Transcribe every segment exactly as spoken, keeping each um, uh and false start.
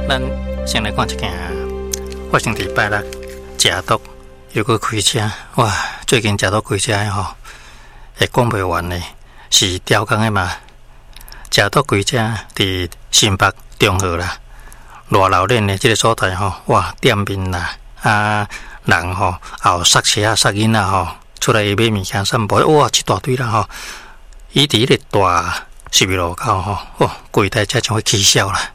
咱先来看一件发生伫拜六食毒又搁开车，哇！最近食毒开车的吼，会讲袂完的，是刁工的嘛。食毒开车伫新北中和啦，偌老练的这个所在吼，哇！店面啦，啊人吼也有塞车啊、塞囡仔吼，出来买物件散步，哇！一大堆啦吼，伊伫迄个大十字路口吼，哦，规台车就会起笑啦。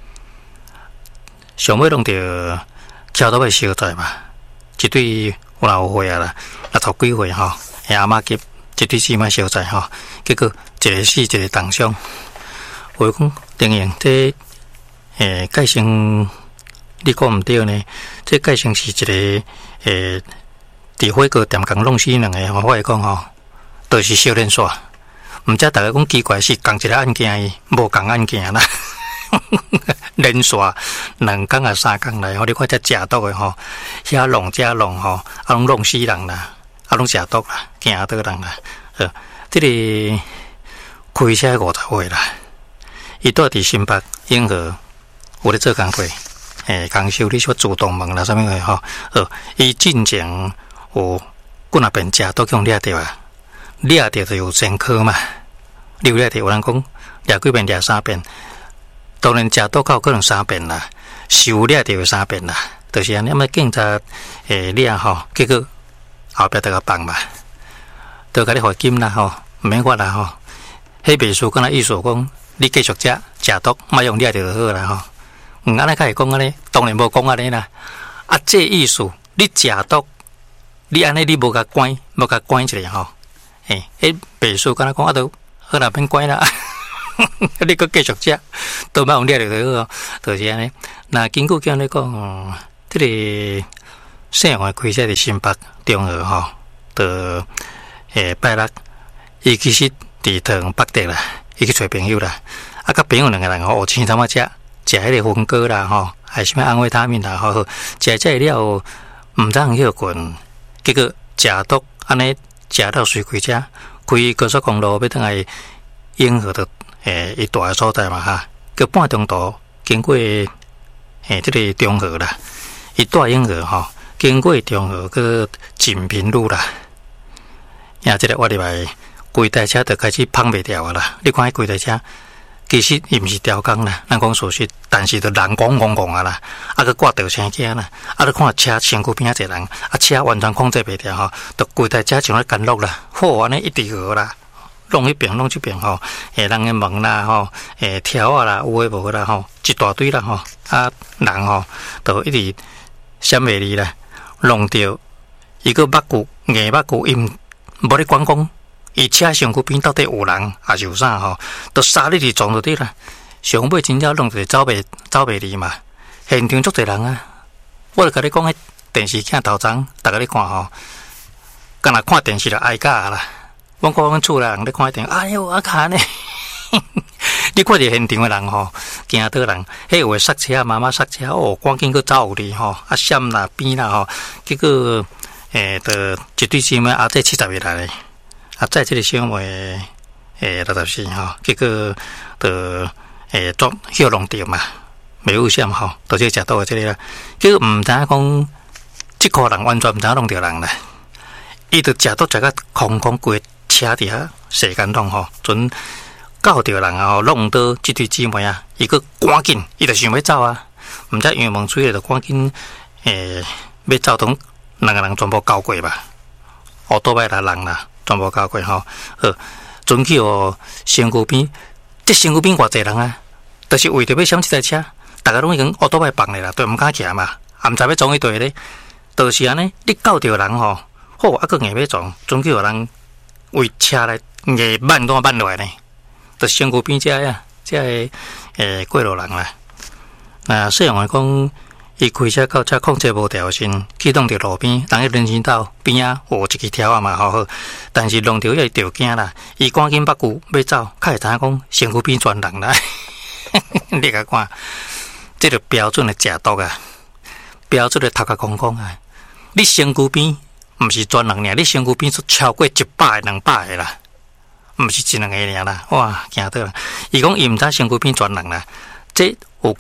上尾弄着桥头的所在嘛，一对有老有岁啊啦，六十几岁吼，阿妈级一对姊妹所在吼，结果一个死一个重伤。我讲当然这诶改成你讲毋对呢，这改成是一个诶伫火锅店共弄死两个吼，我会讲吼，都、就是小连锁。毋知大家讲奇怪是共一个案件伊，无共案件啦。连续两工啊三工来，吼，你看这食毒的吼，遐弄遮弄吼，啊拢弄死人啦，啊拢食毒啦，惊到人啦。呃，这个开车五十岁啦，伊住伫新北永和，有咧做工课，诶，工修理说自动门啦，啥物个吼，呃，伊进前有几若遍食毒用掠着啊，掠着就有前科嘛，你有掠着有人讲掠几遍掠三遍。当然，食毒到可能三遍啦，受掠就有三遍啦，就是安尼。咁啊，警察诶掠吼，结果后壁得个放嘛，都甲你罚金啦吼，唔免罚啦吼。迄秘书敢若意思讲，你继续食食毒，莫用掠着就好啦吼。唔安尼较会讲安尼，当然无讲安尼啦。啊，这意思，你食毒，你安尼你无甲关，无甲关一下吼。诶，迄秘书敢若讲啊，都好啦，免关啦。你搁继续食，都莫用掠着就好，就是安尼。那根据讲咧讲，哦，这个姓黄开车伫新北中和吼，的诶拜六，伊其实伫塘北地啦，伊去找朋友啦，啊，甲朋友两个人吼，青参啊食，食迄个粉果啦吼，还是咩安慰他命啦吼，食食了后毋知影休困，结果食毒安尼食到随开车，开高速公路要倒来永和的。诶，伊大个所在嘛哈，叫半中途经过诶，这个中和啦，伊大永和吼，经过中和个锦屏路啦，呀，这个我入来，规台车就开始碰袂掉啊啦。你看迄规台车，其实伊毋是雕工啦，咱讲事实，但是就人拱拱拱啊啦，啊个挂吊车架啦，啊你看车身躯边啊一个人，啊车完全控制袂掉吼，就规台车像咧干落啦，好安尼一直号啦。弄迄边弄这边吼，诶，人诶门啦吼，诶条啊啦，有诶无啦吼，一大堆啦吼，啊人吼，都一直闪袂离啦，弄着伊个目骨硬目骨，因无咧管讲，伊车身躯边到底有人还是有啥吼，都杀你去撞到底啦，上尾真正弄着走袂走袂离嘛，现场足侪人啊，我著甲你讲，迄电视镜头前，逐个咧看吼，敢若看电视就挨架啦。我讲阮厝内人咧看电视，哎哟，啊看呢！你看着现场的人吼，惊到人，迄有诶塞车，妈妈塞车哦，赶紧去走哩吼，啊闪啦边啦吼，结果诶，得一对姊妹阿仔七十岁来咧，阿仔即个小妹诶六十四吼，结果得诶作休弄掉嘛，没有啥吼，都即食到即个啦，结果毋知影讲，即个人完全毋知影弄着人啦，伊着食到食甲空空规。车底下时间弄吼，准搞着人啊，弄到这对姊妹啊，伊个赶紧，伊就想要走啊，毋知冤枉水就赶紧诶，要走同两个人全部交过吧，乌多摆啦人啦，全部交过吼，好，准去哦，身躯边，这身躯边偌济人啊，就是为着要闪这台车，大家拢已经乌多摆放咧啦，都毋敢骑嘛，也毋知要撞去对咧，就是安尼，你搞着人吼，好啊，个硬要撞，准去有人。为车来硬慢都慢落来呢，就身躯边遮呀，遮个诶过路人啦。那细人讲，伊开车到车控制无调先启动着路边，人喺人行道边啊，有一支条啊嘛好好，但是弄着迄个条件啦，伊赶紧把骨要走，较会知影讲身躯边全人啦。你甲看，这个标准的食毒啊，标准的头壳空空啊，你身躯边。毋是专人尔，你身躯边出超过一百个、两百个啦，毋是一两个尔啦，哇，惊到啦！伊讲伊毋知身躯边专人啦，这有够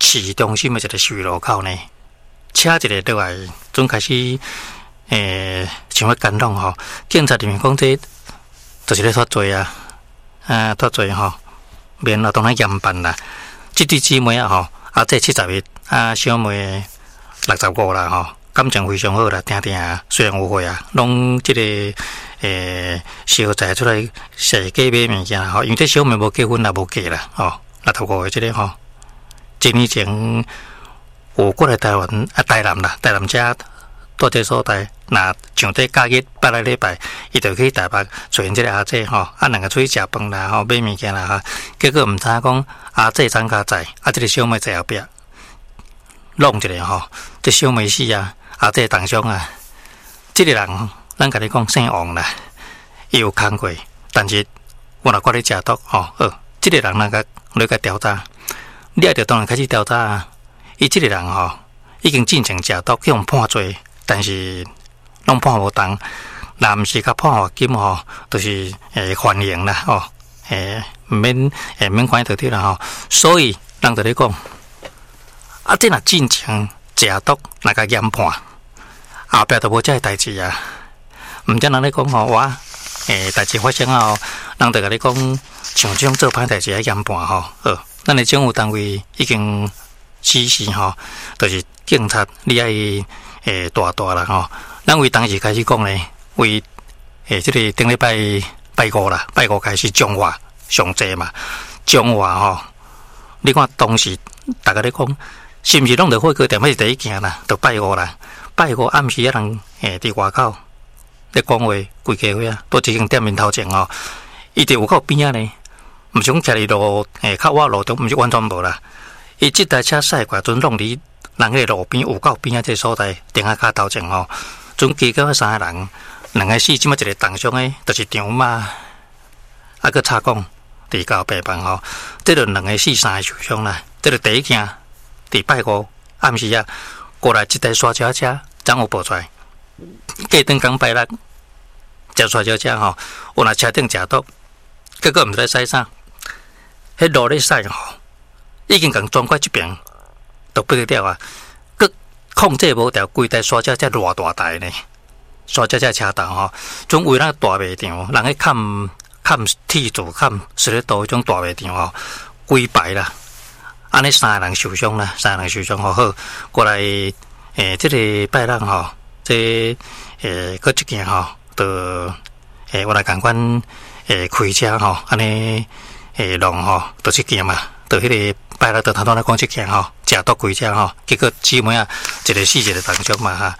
市中心的一个收费路口呢，车一个落来，准开始诶，想要干弄吼，警察里面讲这就是咧脱罪啊，啊脱罪吼，免啊当然严办啦。这对姊妹啊吼，啊这七十岁，啊小妹六十五啦吼，感情非常好啦，听听啊，虽然有会啊，拢这个诶小财出来踅街买物件吼，因为这小妹无结婚也无嫁啦吼，六十五岁这个吼，一年前有过来台湾啊台南啦，台南遮到这所在，那像这假日八个礼拜，伊就去台北找因这个阿姐吼，啊两个出去食饭啦吼，买物件啦哈，结果毋知讲阿姐参加在，啊这个小妹在后壁弄一个吼，这小妹死啊，阿姐同乡啊，这个人咱甲你讲姓王啦，伊有看过，但是我若挂咧食毒吼，呃，这个人那个你甲调查，你也着当然开始调查啊，伊这个人吼已经进前食毒，去用判罪。但是拢判无重，若毋是甲判罚金吼，就是诶缓刑啦吼，诶毋免诶免关到底啦吼。所以人就咧讲，啊，这若进前食毒，若甲严判，后壁都无这代志啊。毋则人咧讲吼，我诶代志发生后，人就甲你讲，像这种做歹代志爱严判吼，呃，咱诶政府单位已经指示吼，就是警察你爱。诶，大大啦吼！咱为当时开始讲咧，为诶，这个顶礼拜拜五啦，拜五开始中华上济嘛，中华吼，你看当时大家咧讲，是毋是拢着火锅店是第一件啦？着拜五啦，拜五暗时啊人诶伫外口咧讲话，规家伙啊，都一间店面头前吼，伊伫有够边啊呢？毋是讲徛伫路诶靠我路中，毋是完全无啦，伊即台车驶过阵弄伫。人迄个路边有够边啊，这所在顶下骹头前吼，总计到三个人，两个死，即马一个重伤诶，就是张妈，啊个插讲伫到病房吼，这就两个死，三个受伤啦。这就第一件，伫拜五暗时啊，过来一台刷车车，怎有报出来？过顿讲拜六，只刷车车吼，有若车顶食毒，结果毋知驶啥，迄路咧驶吼，已经共转过一边。都不得了啊！佮控制无掉，规台刷车车偌大台呢？刷车车车头吼，总为咱大卖场，人去看看铁柱、看石头迄种大卖场吼，规排啦。安尼三个人受伤啦，三个人受伤好好，过来诶，这个拜六吼，这诶，搁一件吼，就诶，我来共款诶开车吼，安尼诶弄吼，就一件嘛，就迄个。拜六到头头来讲一件吼，食毒开车吼，结果姊妹啊，一个死一个重伤嘛哈。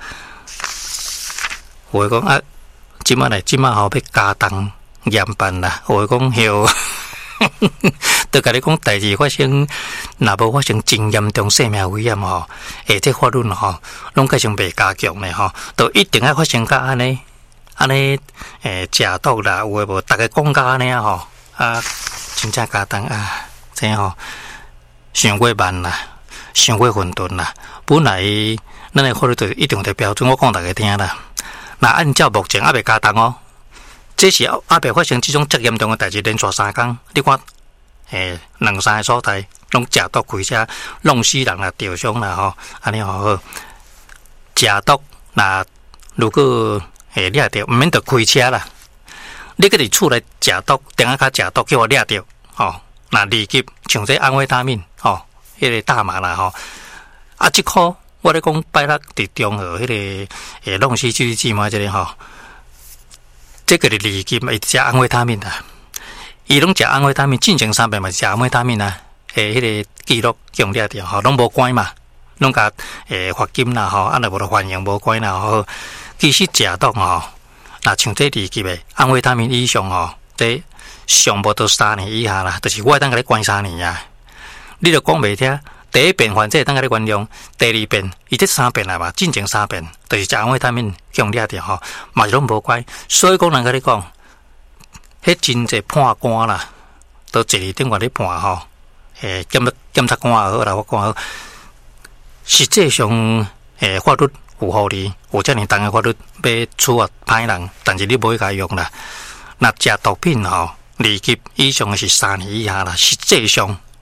我讲啊，即马来即马吼要加重严办啦。我讲后，都甲你讲代志发生，若无发生真严重生命危险吼，诶，这法律吼，拢改成袂加强咧吼，都一定要发生甲安尼安尼诶食毒啦，有诶无？大家讲甲安尼啊吼，啊，真正加重啊，这吼。伤过慢啦，伤过混沌啦。本来咱的法律就一定的标准，我讲大家听啦。那按照目前还未加重哦，这是还未发生这种极严重的代志，连续三天，你看，诶，两三个所在拢食毒开车，弄死人啦，吊伤啦吼，安尼好好。食毒那如果诶掠着，毋免着开车啦。你搁伫厝内食毒，顶下骹食毒，叫我掠着，吼。那立即像这安慰他命吼，迄、那个大麻啦吼，啊，即箍我咧讲拜六伫中和迄、那个诶弄死就是姊妹这里吼，这个是立即嘛，食安慰他命啦，伊拢食安慰他命，进前三遍嘛食安慰他命啦，诶，迄、那个记录用了掉吼，拢无关嘛，拢甲诶罚金啦吼，啊，若无就缓刑无关啦吼，其实食毒吼，那像这立即诶安慰他命以上吼，这。上无到三年以下啦，就是我当甲你关三年啊！你著讲袂听，第一遍犯罪当甲你原谅，第二遍伊这三遍来嘛，进前三遍，就是食安慰他命用掠掉吼，嘛是拢无怪。所以讲人甲你讲，迄真济判官啦，都一二顶外咧判吼，诶，检检察官也好啦，我讲好，实际上诶法律有互你，有遮尔重诶法律要处罚歹人，但是你无去甲用啦。那食毒品吼。立即以上是三年以下啦，实际上，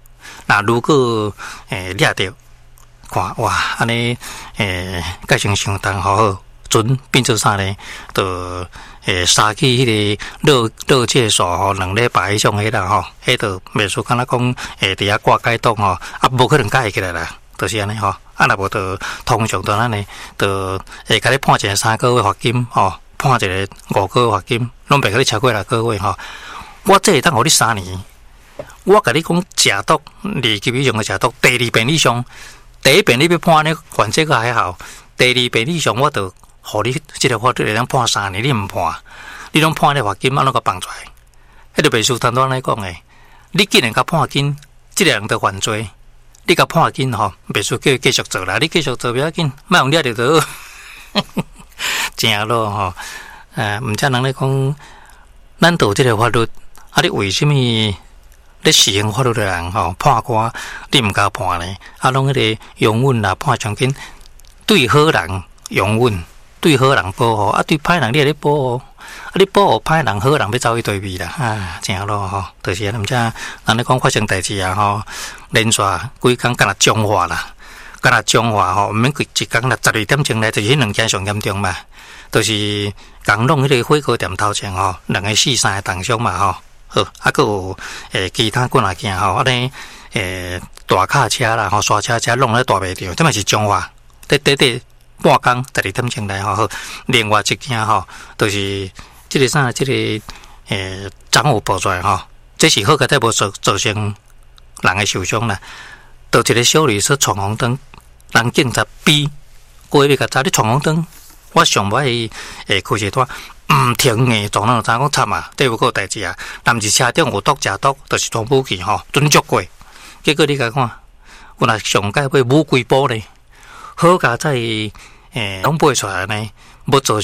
那如果诶掠着，看哇，安尼诶，改成相当好好，准变做啥呢？就诶，杀去迄个热热介素吼，两礼拜以上迄啦吼，迄就袂输敢若讲诶，伫遐挂解冻吼，啊，无可能解起来啦，就是安尼吼。啊，若无就通常都安尼，就会甲你判一个三个月罚金吼，判一个五个月罚金，拢袂甲你超过六个月吼。我这会当互你三年，我甲你讲食毒，二级以上的食毒，第二遍以上，第一遍你要判呢，犯这个还好，第二遍以上我就。互你即个法律会当判三年，你毋判，你拢判你罚金，安怎个放出来？迄个袂输单单来讲诶，你既然甲判金，即个人就犯罪，你甲判金吼，袂输叫伊继续做啦，你继续做不要紧，莫用掠着倒，正咯吼。诶，毋则人咧讲，咱道即个法律，啊，你为什么咧实行法律的人吼判官，你毋甲判呢？啊，拢迄个容允啦，判奖金，对好人容允。对好人保护，啊对歹人你也咧保护，啊你保护歹人，好人要走去对面啦，啊，正咯吼，就是安尼，毋则人咧讲发生代志啊吼，连续规工敢若僵化啦，敢若僵化吼，毋免规一工六十二点钟来，就是迄两件上严重嘛，就是共弄迄个火锅店头前吼，两个死三个重伤嘛吼，好，啊佫有诶其他几若件吼，安尼诶大卡车啦吼，刷车车弄咧大卖场，这嘛是僵化，得得得。半工十二点钟来吼，另外一件吼，就是即个啥，即、这个诶，赃物报出来吼，这是好个，但无造造成人的受伤啦。到一个小女说闯红灯，人警察逼过去甲查你闯红灯，我上摆诶开车单毋停诶，撞人知讲惨啊，对有个代志啊，但毋是车顶有毒食毒，就是装武器吼，准足过。结果你甲看，有若上届买武规保咧。好佳在诶，拢背出来呢，要造